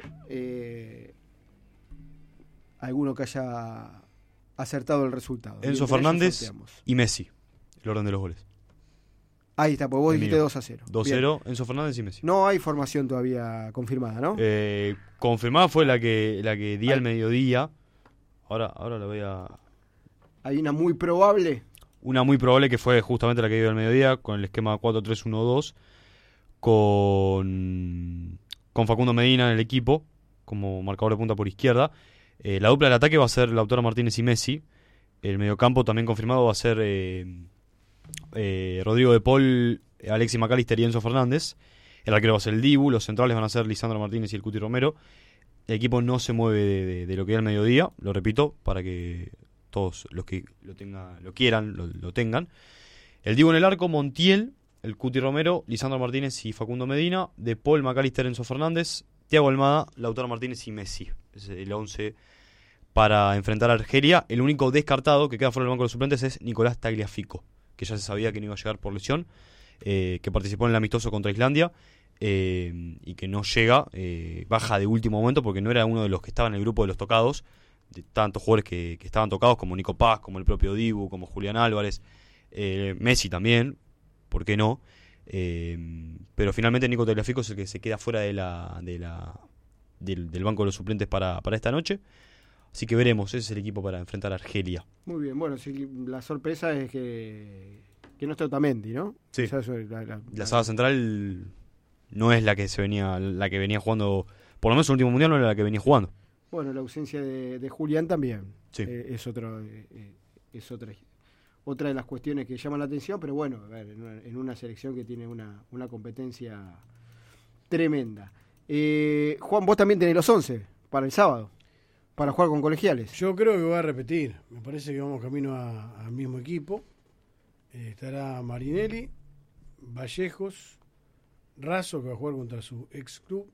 alguno que haya acertado el resultado. Enzo Fernández y Messi, el orden de los goles. Ahí está, pues vos dijiste 2-0. 2-0, Enzo Fernández y Messi. No hay formación todavía confirmada, ¿no? Confirmada fue la que di al mediodía. Ahora la voy a... Hay una muy probable. Una muy probable que fue justamente la que dio al mediodía, con el esquema 4-3-1-2, con Facundo Medina en el equipo, como marcador de punta por izquierda. La dupla del ataque va a ser Lautaro Martínez y Messi. El mediocampo también confirmado va a ser Rodrigo de Paul, Alexis McAllister y Enzo Fernández. El arquero va a ser el Dibu. Los centrales van a ser Lisandro Martínez y el Cuti Romero. El equipo no se mueve de lo que da al mediodía, lo repito, para que todos los que lo quieran, lo tengan. El Dibu en el arco, Montiel, el Cuti Romero, Lisandro Martínez y Facundo Medina. De Paul, McAllister, Enzo Fernández, Thiago Almada, Lautaro Martínez y Messi. Es el 11 para enfrentar a Argelia. El único descartado que queda fuera del banco de los suplentes es Nicolás Tagliafico, que ya se sabía que no iba a llegar por lesión, que participó en el amistoso contra Islandia y que no llega, baja de último momento porque no era uno de los que estaba en el grupo de los tocados, de tantos jugadores que estaban tocados como Nico Paz, como el propio Dibu, como Julián Álvarez, Messi también, ¿por qué no? Pero finalmente Nico Tagliafico es el que se queda fuera del banco de los suplentes para esta noche. Así que veremos, ese es el equipo para enfrentar a Argelia. Muy bien, bueno, sí, la sorpresa es que no está Otamendi, ¿no? Sí. La saga central no es la que venía jugando, por lo menos el último mundial no era la que venía jugando. Bueno, la ausencia de Julián también es otra de las cuestiones que llaman la atención, pero bueno, a ver, en una selección que tiene una competencia tremenda. Juan, vos también tenés los 11 para el sábado, para jugar con Colegiales. Yo creo que voy a repetir, me parece que vamos camino al mismo equipo. Estará Marinelli, Vallejos, Razo, que va a jugar contra su ex club,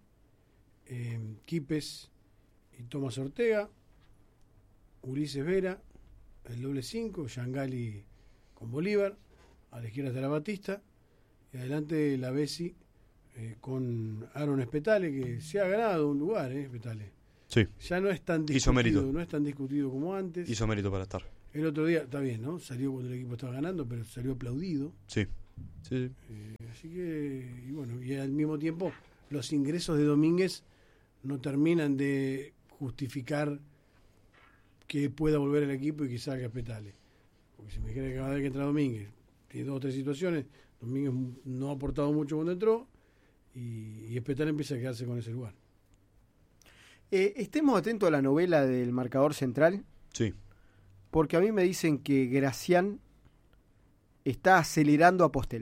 Quipes y Tomás Ortega, Ulises Vera, el doble 5, Yangali con Bolívar, a la izquierda está la Batista, y adelante la Bessi con Aaron Espetale, que se ha ganado un lugar, Espetale. Sí. Ya no es tan Hizo mérito. discutido, no es tan discutido como antes. Hizo mérito para estar. El otro día, está bien, ¿no? Salió cuando el equipo estaba ganando, pero salió aplaudido. Sí. Sí. Así que, y bueno, y al mismo tiempo, los ingresos de Domínguez no terminan de justificar que pueda volver el equipo y que salga Espetale. Porque si me dijera que cada vez que entra Domínguez, tiene 2 o 3 situaciones, Domínguez no ha aportado mucho cuando entró, y Espetale empieza a quedarse con ese lugar. Estemos atentos a la novela del marcador central. Sí. Porque a mí me dicen que Gracián está acelerando a Postel.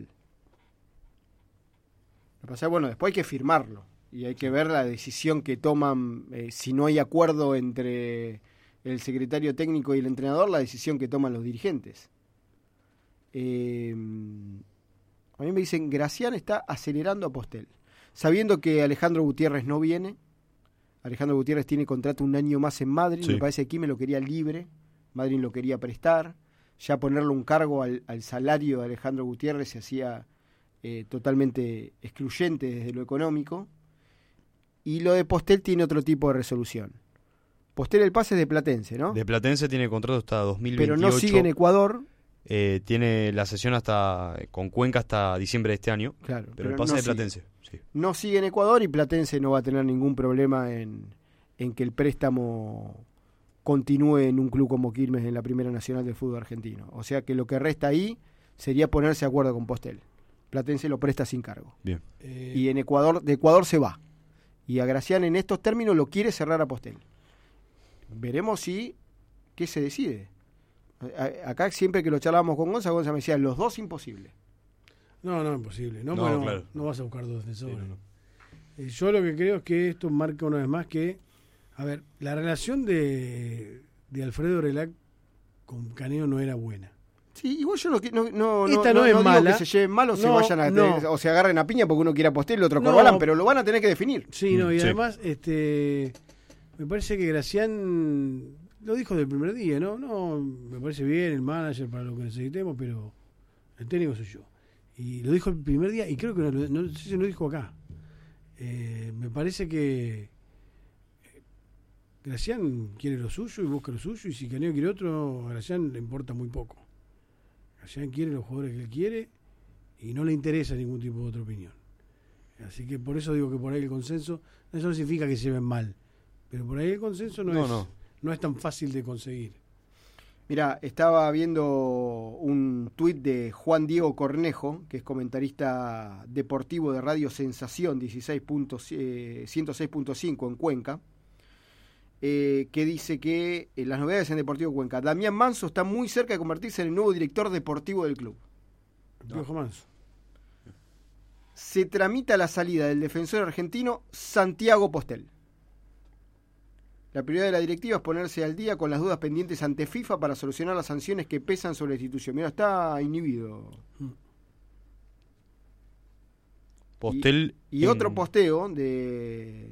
Lo que pasa es, bueno, después hay que firmarlo. Y hay que ver la decisión que toman, si no hay acuerdo entre el secretario técnico y el entrenador, la decisión que toman los dirigentes. A mí me dicen, Gracián está acelerando a Postel. Sabiendo que Alejandro Gutiérrez no viene. Alejandro Gutiérrez tiene contrato un año más en Madrid. Sí. Me parece que aquí me lo quería libre. Madrid lo quería prestar. Ya ponerle un cargo al salario de Alejandro Gutiérrez se hacía totalmente excluyente desde lo económico. Y lo de Postel tiene otro tipo de resolución. Postel, el pase es de Platense, ¿no? De Platense tiene contrato hasta 2028. Pero no sigue en Ecuador. Tiene la sesión con Cuenca hasta diciembre de este año. Claro. Pero el pase no es de Platense. Sí. No sigue en Ecuador y Platense no va a tener ningún problema en que el préstamo continúe en un club como Quilmes en la Primera Nacional del Fútbol Argentino. O sea que lo que resta ahí sería ponerse de acuerdo con Postel. Platense lo presta sin cargo. Bien. Y en Ecuador, de Ecuador se va. Y a Gracián en estos términos lo quiere cerrar a Postel. Veremos qué se decide. Acá siempre que lo charlábamos con Gonza me decía, los dos imposible. No, imposible. No, claro. No vas a buscar 2 defensores. Sí, no. Yo lo que creo es que esto marca una vez más que, a ver, la relación de Alfredo Relac con Caneo no era buena. Sí, igual yo no es mala. Digo que se lleven mal o se vayan o se agarren a piña porque uno quiere a Postel y el otro Corbalán, pero lo van a tener que definir. Sí, y además me parece que Gracián lo dijo del primer día, ¿no? No, me parece bien el manager para lo que necesitemos, pero el técnico soy yo. Y lo dijo el primer día y creo que no sé si lo dijo acá. Me parece que Gracián quiere lo suyo y busca lo suyo, y si Caneo quiere otro, a Gracián le importa muy poco. Gracián quiere los jugadores que él quiere y no le interesa ningún tipo de otra opinión. Así que por eso digo que por ahí el consenso, eso no significa que se ven mal, pero por ahí el consenso no es tan fácil de conseguir. Mira, estaba viendo un tuit de Juan Diego Cornejo, que es comentarista deportivo de Radio Sensación 106.5 en Cuenca, que dice que las novedades en Deportivo Cuenca, Damián Manso está muy cerca de convertirse en el nuevo director deportivo del club. Piojo Manso. Se tramita la salida del defensor argentino Santiago Postel. La prioridad de la directiva es ponerse al día con las dudas pendientes ante FIFA para solucionar las sanciones que pesan sobre la institución. Mira, está inhibido. Postel. Y otro posteo de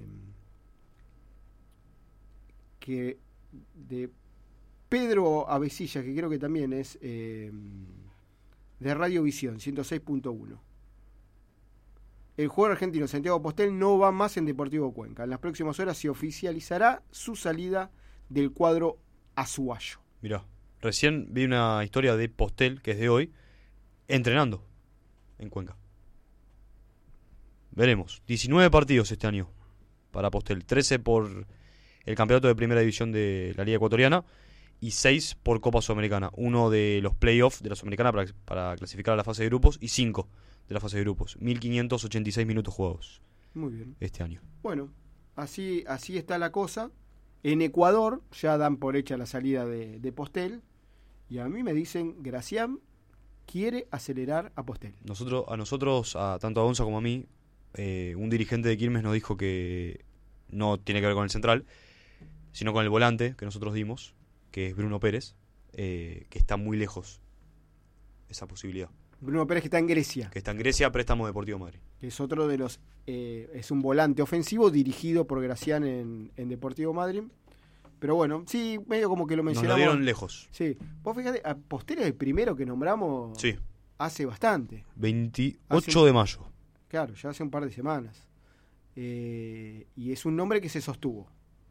Pedro Avesilla, que creo que también es de Radiovisión 106.1. El jugador argentino Santiago Postel no va más en Deportivo Cuenca. En las próximas horas se oficializará su salida del cuadro azuayo. Mirá, recién vi una historia de Postel, que es de hoy, entrenando en Cuenca. Veremos. 19 partidos este año para Postel. 13 por el campeonato de primera división de la Liga Ecuatoriana y 6 por Copa Sudamericana. 1 de los playoffs de la Sudamericana para clasificar a la fase de grupos y 5 de la fase de grupos. 1586 minutos jugados. Muy bien. Este año. Bueno, así está la cosa. En Ecuador ya dan por hecha la salida de Postel. Y a mí me dicen, Gracián quiere acelerar a Postel. A nosotros, tanto a Gonza como a mí, un dirigente de Quilmes nos dijo que no tiene que ver con el central, sino con el volante que nosotros dimos, que es Bruno Pérez, que está muy lejos esa posibilidad. Bruno Pérez, que está en Grecia. Que está en Grecia, préstamo Deportivo Madrid. Que es otro de los... es un volante ofensivo dirigido por Gracián en Deportivo Madrid. Pero bueno, sí, medio como que lo Nos mencionamos. lo dieron lejos. Sí. Vos fíjate, a Postel es el primero que nombramos Sí. hace bastante. 28 de mayo. Claro, ya hace un par de semanas. Y es un nombre que se sostuvo.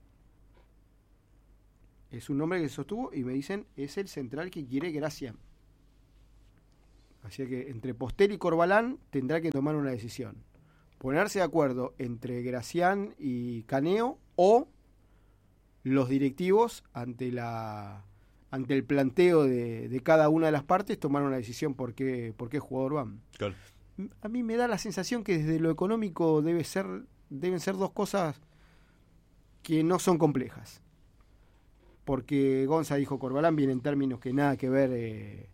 Es un nombre que se sostuvo y me dicen, es el central que quiere Gracián. Así que entre Postel y Corbalán tendrá que tomar una decisión. Ponerse de acuerdo entre Gracián y Caneo o los directivos ante el planteo de cada una de las partes tomar una decisión por qué jugador van. Claro. A mí me da la sensación que desde lo económico deben ser dos cosas que no son complejas. Porque Gonza dijo Corbalán viene en términos que nada que ver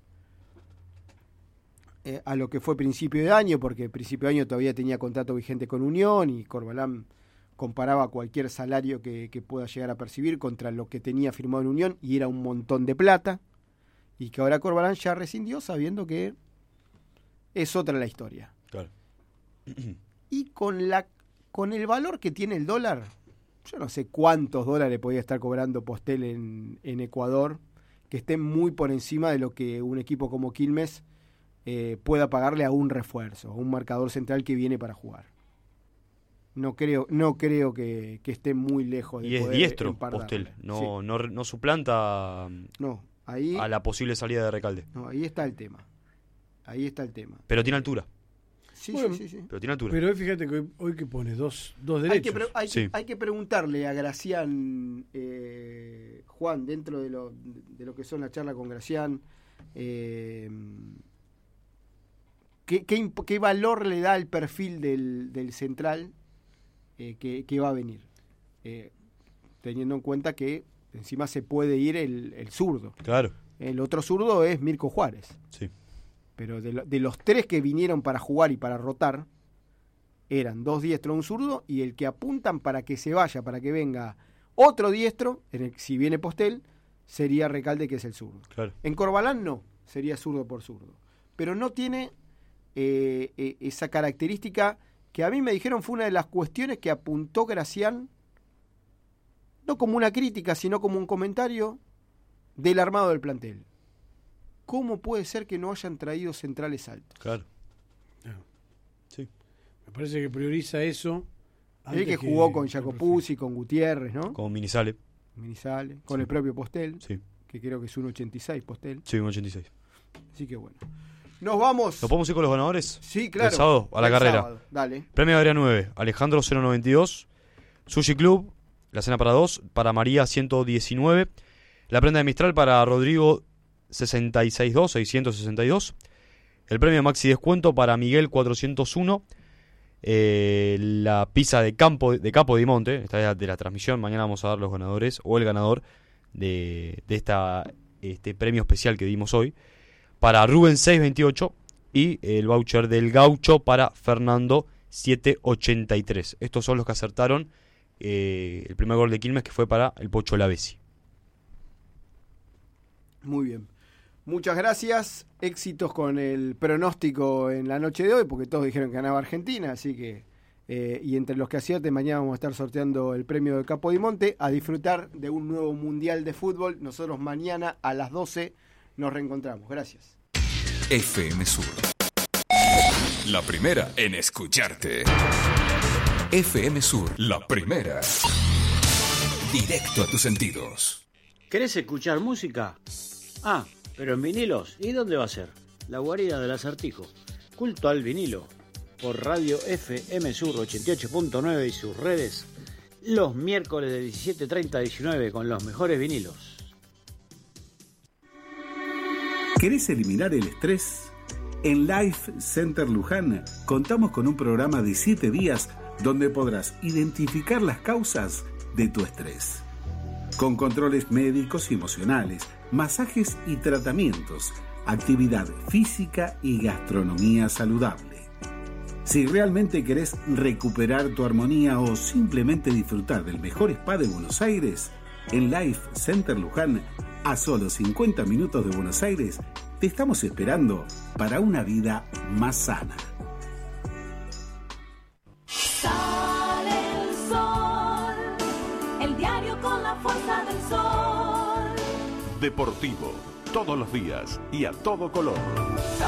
a lo que fue principio de año, porque principio de año todavía tenía contrato vigente con Unión y Corbalán comparaba cualquier salario que pueda llegar a percibir contra lo que tenía firmado en Unión y era un montón de plata, y que ahora Corbalán ya rescindió sabiendo que es otra la historia. Claro. Y con el valor que tiene el dólar, yo no sé cuántos dólares podía estar cobrando Postel en Ecuador, que esté muy por encima de lo que un equipo como Quilmes pueda pagarle a un refuerzo, a un marcador central que viene para jugar. No creo que esté muy lejos de Y es poder diestro empardarle. Postel, Sí. no suplanta ahí, a la posible salida de Recalde. No, ahí está el tema. Pero tiene altura. Sí, Bueno, sí. Pero tiene altura. Pero hoy fíjate que hoy que pone dos derechos. Hay que preguntarle a Gracián, Juan, dentro de lo que son la charla con Gracián, ¿qué valor le da el perfil del central que va a venir? Teniendo en cuenta que encima se puede ir el zurdo. Claro. El otro zurdo es Mirko Juárez. Sí. Pero de los tres que vinieron para jugar y para rotar, eran 2 diestros, un zurdo, y el que apuntan para que se vaya, para que venga otro diestro, si viene Postel, sería Recalde, que es el zurdo. Claro. En Corbalán no, sería zurdo por zurdo. Pero no tiene esa característica que a mí me dijeron fue una de las cuestiones que apuntó Gracián, no como una crítica, sino como un comentario del armado del plantel. ¿Cómo puede ser que no hayan traído centrales altos? Claro. Sí. Me parece que prioriza eso. El que jugó con Jacopuzzi, con Gutiérrez, ¿no? Con Minizale. Con el propio Postel. Sí. Que creo que es un 86 Postel. Sí, un 86. Así que bueno. Nos vamos. ¿Nos podemos ir con los ganadores? Sí, claro. El sábado, a la El carrera. sábado, dale. Premio de área 9, Alejandro 092. Sushi Club, la cena para 2, para María 119. La prenda de Mistral para Rodrigo 662. El premio Maxi Descuento para Miguel 401. La pizza de Capo di Monte, esta es de la transmisión. Mañana vamos a dar los ganadores o el ganador de este premio especial que dimos hoy. Para Rubén 628 y el voucher del Gaucho para Fernando 783. Estos son los que acertaron el primer gol de Quilmes, que fue para el Pocho Lavesi. Muy bien. Muchas gracias. Éxitos con el pronóstico en la noche de hoy, porque todos dijeron que ganaba Argentina, así que y entre los que acierten, mañana vamos a estar sorteando el premio de Capo di Monte, a disfrutar de un nuevo Mundial de Fútbol. Nosotros mañana a las 12 nos reencontramos. Gracias. FM Sur. La primera en escucharte. FM Sur, la primera. Directo a tus sentidos. ¿Querés escuchar música? Ah, pero en vinilos. ¿Y dónde va a ser? La guarida del Acertijo. Culto al vinilo. Por Radio FM Sur 88.9 y sus redes. Los miércoles de 17:30 a 19 con los mejores vinilos. ¿Querés eliminar el estrés? En Life Center Luján contamos con un programa de 7 días donde podrás identificar las causas de tu estrés. Con controles médicos y emocionales, masajes y tratamientos, actividad física y gastronomía saludable. Si realmente querés recuperar tu armonía o simplemente disfrutar del mejor spa de Buenos Aires, en Life Center Luján, a solo 50 minutos de Buenos Aires, te estamos esperando para una vida más sana. Sale el sol, el diario con la fuerza del sol. Sol. Deportivo, todos los días y a todo color.